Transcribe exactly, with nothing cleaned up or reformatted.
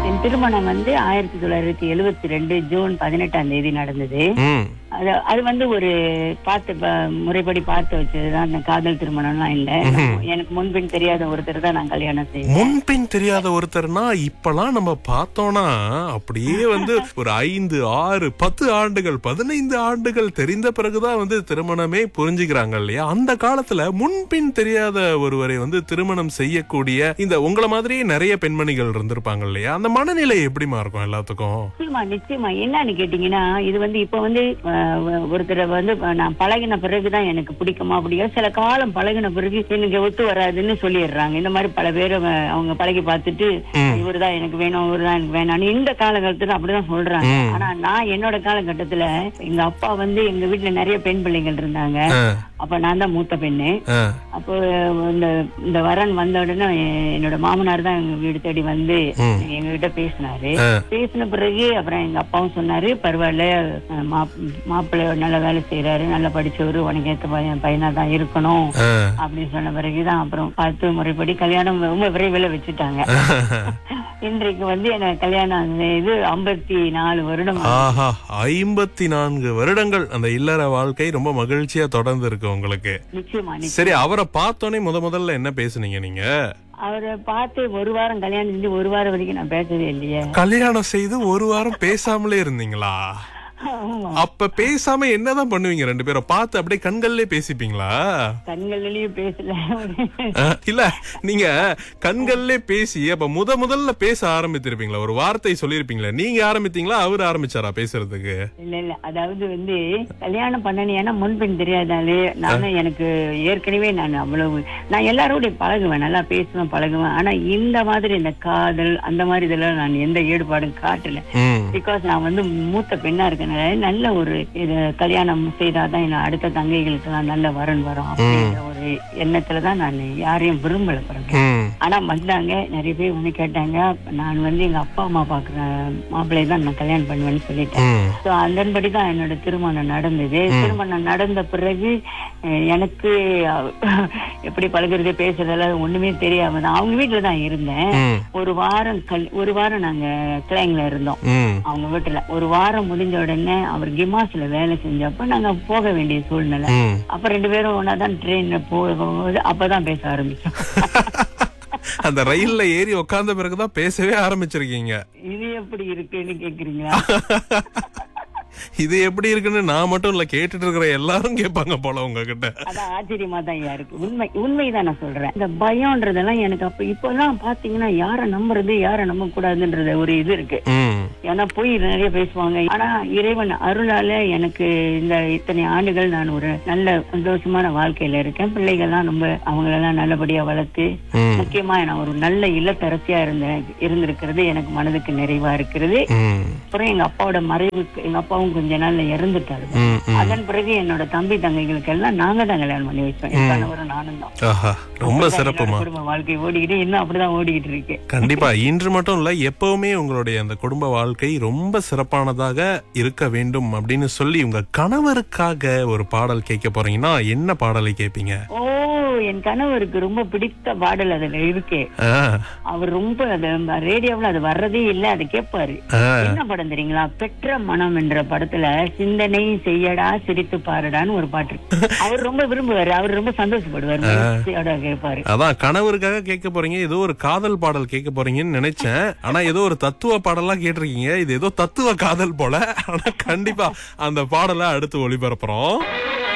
என் திருமணம் வந்து ஆயிரத்தி தொள்ளாயிரத்தி எழுபத்தி ரெண்டு ஜூன் பதினெட்டாம் தேதி நடந்தது. அது அது வந்து ஒரு பார்த்து முறைப்படி பார்த்து வச்சதுதான். அந்த காதல் திருமணம்லாம் இல்ல. எனக்கு முன்பின் தெரியாத ஒருத்தர் தான் நான் கல்யாணம் செய்வேன். முன்பின் தெரியாத ஒருத்தர்னா இப்பெல்லாம் நம்ம பார்த்தோம்னா அப்படியே வந்து ஒரு ஐந்து ஆறு பத்து ஆண்டுகள் பதினைந்து ஆண்டுகள் தெரிந்த பிறகுதான் வந்து திருமணமே புரிஞ்சுக்கிறாங்க இல்லையா? அந்த காலத்துல முன்பின் தெரியாத ஒருவரை வந்து திருமணம் செய்யக்கூடிய இந்த உங்களை மாதிரியே நிறைய பெண்மணிகள் இருந்திருப்பாங்க இல்லையா? அந்த மனநிலை எப்படிமா இருக்கும் எல்லாத்துக்கும்? நிச்சயமா நிச்சயமா. என்னன்னு கேட்டீங்கன்னா, இது வந்து இப்ப வந்து ஒருத்தரை வந்து நான் பழகின பிறகுதான் எனக்கு பிடிக்குமா அப்படிங்கிற, சில காலம் பழகின பிறகு எனக்கு ஒத்து வராதுன்னு சொல்லிடுறாங்க. இந்த மாதிரி பல பேர் அவங்க பழகி பார்த்துட்டு இவருதான் எனக்கு வேணும் இவருதான் எனக்கு வேணாம் இந்த காலகட்டத்துல அப்படிதான் சொல்றாங்க. ஆனா நான் என்னோட காலகட்டத்துல எங்க அப்பா வந்து எங்க வீட்டுல நிறைய பெண் பிள்ளைகள் இருந்தாங்க. அப்ப நான் தான் மூத்த பெண்ணு. அப்போ இந்த இந்த வரன் வந்த உடனே என்னோட மாமனார் தான் எங்க வீடு தேடி வந்து எங்க கிட்ட பேசினாரு. பேசின பிறகு அப்புறம் எங்க அப்பாவும் சொன்னாரு, பரவாயில்ல மாப்பிள்ளை நல்ல வேலை செய்யறாரு, நல்லா படிச்சவரு, உனக்கு ஏத்த பையன் பையனா தான் இருக்கணும் அப்படின்னு சொன்ன பிறகுதான் அப்புறம் பார்த்து முறைப்படி கல்யாணம் ரொம்ப விரைவில் வச்சுட்டாங்க. இன்றைக்கு வந்து எனக்கு கல்யாணம் இது ஐம்பத்தி நாலு வருடம். ஐம்பத்தி நான்கு வருடங்கள் அந்த இல்லற வாழ்க்கை ரொம்ப மகிழ்ச்சியா தொடர்ந்து இருக்கு உங்களுக்கு. நிச்சயமா. சரி, அவரை பார்த்தோன்னே முத முதல்ல என்ன பேசுனீங்க நீங்க? அவரை பார்த்து ஒரு வாரம் கல்யாணம் செஞ்சு ஒரு வாரம் வரைக்கும் நான் பேசவே இல்லையே. கல்யாணம் செய்து ஒரு வாரம் பேசாமலே இருந்தீங்களா? அப்ப பேசாம என்னதான் பண்ணுவீங்க? ரெண்டு பேரும் பார்த்து அப்படியே கண்கள்லயே பேசிப்பீங்களா? கண்கள்லயும் பேசல. இல்ல, நீங்க கண்கள்லயே பேசி அப்ப முத முதல்ல பேச ஆரம்பித்திருப்பீங்களா? ஒரு வார்த்தை சொல்லிருப்பீங்களா? நீங்க ஆரம்பித்தீங்களா அவரு ஆரம்பிச்சாரா பேசுறதுக்கு? இல்ல இல்ல, அதாவது வந்து கல்யாணம் பண்ணேன்னா முன்பின் தெரியாதாலே நானும் எனக்கு ஏற்கனவே நான் அவ்வளவு நான் எல்லாரோட பழகுவேன், நல்லா பேசுவேன் பழகுவேன். ஆனா இந்த மாதிரி இந்த காதல் அந்த மாதிரி இதெல்லாம் நான் எந்த ஈடுபாடும் காட்டல. பிகாஸ் நான் வந்து மூத்த பெண்ணா இருக்கேன். நல்ல ஒரு இது கல்யாணம் செய்தாதான் என்ன அடுத்த தங்கைகளுக்கு எல்லாம் நல்ல வரன் வரும் அப்படிங்கிற ஒரு எண்ணத்துலதான் நான் யாரையும் விரும்பல பிறகு. ஆனா வந்தாங்க நிறைய பேர் வந்து கேட்டாங்க. நான் வந்து எங்க அப்பா அம்மா பாக்குற மாப்பிள்ளையை தான் நான் கல்யாணம் பண்ணுவேன்னு சொல்லிட்டேன். சோ அதன்படிதான் என்னோட திருமணம் நடந்தது. திருமணம் நடந்த பிறகு எனக்கு எப்படி பழகுறது பேசுறதெல்லாம் ஒண்ணுமே தெரியாம தான் அவங்க வீட்டுலதான் இருந்தேன். ஒரு வாரம் கல் ஒரு வாரம் நாங்க கிளைங்ல இருந்தோம் அவங்க வீட்டுல. ஒரு வாரம் முடிஞ்ச உடனே அவர் கிமாஸ்ல வேலை செஞ்சப்ப நாங்க போக வேண்டிய சூழ்நிலை. அப்ப ரெண்டு பேரும் ஒன்னாதான் ட்ரெயின்ல போகும்போது அப்பதான் பேச ஆரம்பிச்சோம். அந்த ரயில்ல ஏறி உட்கார்ந்த பிறகுதான் பேசவே ஆரம்பிச்சிருக்கீங்க. இது எப்படி இருக்குன்னு கேக்குறீங்களா? இது எப்படி இருக்குன்னு நான் மட்டும் இல்ல, கேட்டுட்டு இருக்கிற எல்லாரும் கேட்பாங்க போல உங்ககிட்ட. அதான் ஆச்சரியமா தான் இருக்கு. உண்மை உண்மைதான் நான் சொல்றேன். இந்த பயம்ன்றதெல்லாம் எனக்கு அப்ப இப்ப எல்லாம் பாத்தீங்கன்னா யார நம்புறது யார நம்ப கூடாதுன்றது ஒரு இது இருக்கு. ஏன்னா போய் நிறைய பேசுவாங்க. ஆனா இறைவன் அருளால எனக்கு இந்த இத்தனை ஆண்டுகள் நான் ஒரு நல்ல சந்தோஷமான வாழ்க்கையில இருக்கேன். பிள்ளைகள்லாம் ரொம்ப அவங்களெல்லாம் நல்லபடியா வளர்த்து முக்கியமா நான் ஒரு நல்ல இல்லத்தரசியா இருந்த இருந்திருக்கிறது எனக்கு மனதுக்கு நிறைவா இருக்கிறது. அப்புறம் எங்க அப்பாவோட மறைவுக்கு எங்க அப்பாவும் கொஞ்ச நாள்ல இறந்துட்டாரு. அதன் பிறகு என்னோட தம்பி தங்கைகளுக்கு எல்லாம் நாங்க தான் கல்யாணம் பண்ணி வச்சோம். நானும் தான். ரொம்ப சிறப்புமா குடும்ப வாழ்க்கை ஓடிக்கிட்டு இன்னும் அப்படிதான் ஓடிக்கிட்டு இருக்கு. கண்டிப்பா இன்று மட்டும் இல்ல, எப்பவுமே உங்களுடைய அந்த குடும்ப வாழ்க்கை ரொம்ப சிறப்பானதாக இருக்க வேண்டும் அப்படின்னு சொல்லி உங்க கணவருக்காக ஒரு பாடல் கேட்க போறீங்கன்னா என்ன பாடலை கேட்பீங்க? ஓ, என் கணவருக்கு ரொம்ப பிடித்த பாடல் அதுல இருக்கு. அவர் ரொம்ப ரேடியோவில் அது வர்றதே இல்ல, அது கேட்பாரு. என்ன படம் தெரியுங்களா? பெற்ற மனம் என்ற படத்துல சிந்தனை செய்யடா சிரித்து பாருடான்னு ஒரு பாட்டு. அவர் ரொம்ப விரும்புவாரு, அவர் ரொம்ப சந்தோஷப்படுவாரு, கேட்பாரு. அதான் கணவருக்காக கேட்க போறீங்க, ஏதோ ஒரு காதல் பாடல் கேட்க போறீங்கன்னு நினைச்சேன். ஆனா ஏதோ ஒரு தத்துவ பாடலாம் கேட்டிருக்கீங்க. இது ஏதோ தத்துவ காதல் போல. ஆனா கண்டிப்பா அந்த பாடலை அடுத்து ஒளிபரப்புறோம்.